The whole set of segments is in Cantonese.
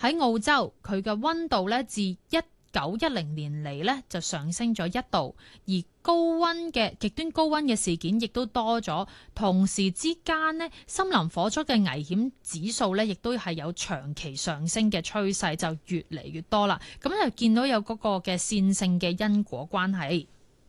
喺澳洲佢嘅溫度咧自1910年嚟咧就上升咗1度，而極端高溫嘅事件亦都多咗，同時之間呢，森林火災嘅危險指數咧亦都係有長期上升嘅趨勢，就越嚟越多啦。咁就見到有嗰個嘅線性嘅因果關係。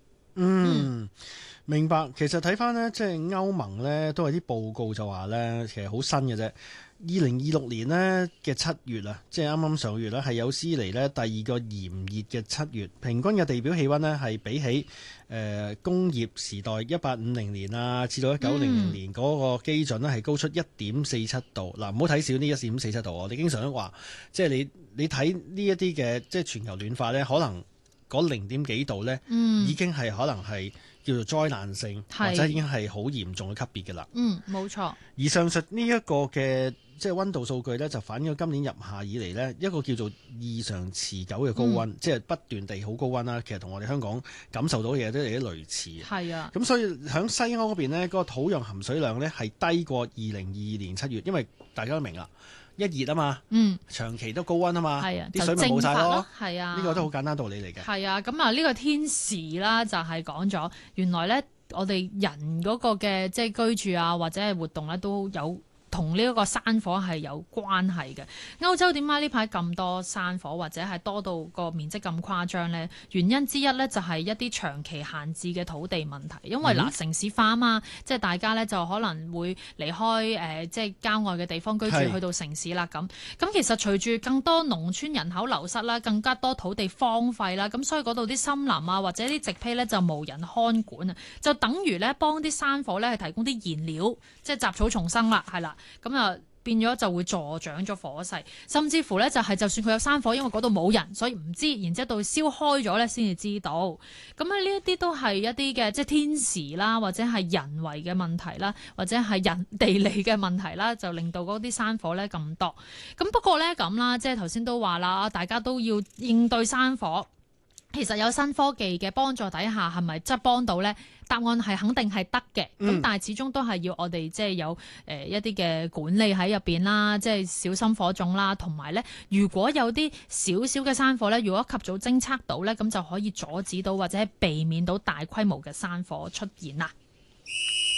明白。其實睇翻呢，即係歐盟呢都有啲報告就話呢，其實好新嘅啫。2026年呢嘅7月啊，即係啱啱上個月呢，係有史嚟呢第二個炎熱嘅7月，平均嘅地表氣溫呢係比起工業時代1850年啊至到1900年嗰個基準呢係高出1.47度。嗱，唔好睇少呢1.47度。我哋經常都話，即係你睇呢一啲嘅即係全球暖化呢，可能嗰0點幾度呢已經係可能係叫做災難性，或者已經係好嚴重嘅級別嘅啦。 冇錯。 而上述呢一個嘅即係溫度數據呢，就反映咗今年入夏以嚟呢一個叫做異常持久嘅高溫，即係不斷地好高溫啦。其實同我哋香港感受到嘅嘢都有啲類似。係啊，咁所以喺西歐嗰邊呢，嗰個土壤含水量呢係低過2022年7月，因為大家都明啦。一熱啊嘛，長期都高溫啊嘛，啲水咪冇晒咯，係啊，呢個都好簡單道理嚟嘅。係啊，咁啊呢個天時啦，就係講咗原來咧，我哋人嗰個嘅即係居住啊，或者係活動咧，都有同呢一個山火係有關係嘅。歐洲點解呢排咁多山火，或者係多到個面積咁誇張呢？原因之一呢，就係一啲長期限制嘅土地問題。因為城市化啊嘛，即係大家呢就可能會離開即係郊外嘅地方居住，去到城市啦。咁其實隨住更多農村人口流失啦，更加多土地荒廢啦，咁所以嗰度啲森林啊或者啲植被呢，就無人看管啊，就等於呢幫啲山火呢係提供啲燃料，即係雜草叢生啦，係啦。咁啊變咗就會助長咗火勢，甚至乎咧就算佢有山火，因為嗰度冇人，所以唔知，然之後到燒開咗咧先至知道。咁呢一啲都係一啲嘅即係天時啦，或者係人為嘅問題啦，或者係人地理嘅問題啦，就令到嗰啲山火咧咁多。咁不過咧咁啦，即係頭先都話啦，大家都要應對山火。其實有新科技嘅幫助底下，係咪真係幫到呢？答案係肯定係得嘅。咁但係始終都係要我哋即係有一啲嘅管理喺入邊啦，即係小心火種啦，同埋呢，如果有啲少少嘅山火呢，如果及早偵測到呢，咁就可以阻止到或者係避免到大規模嘅山火出現啦。